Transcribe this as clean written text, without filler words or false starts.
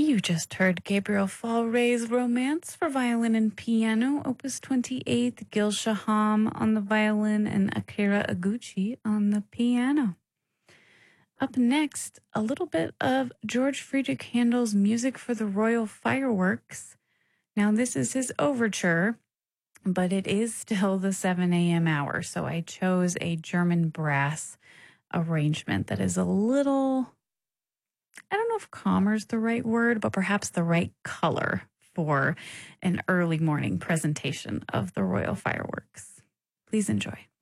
You just heard Gabriel Fauré's Romance for violin and piano, Opus 28, Gil Shaham on the violin and Akira Iguchi on the piano. Up next, a little bit of George Friedrich Handel's Music for the Royal Fireworks. Now, this is his overture, but it is still the 7 a.m. hour, so I chose a German brass arrangement that is a little, I don't know if calmer is the right word, but perhaps the right color for an early morning presentation of the royal fireworks. Please enjoy.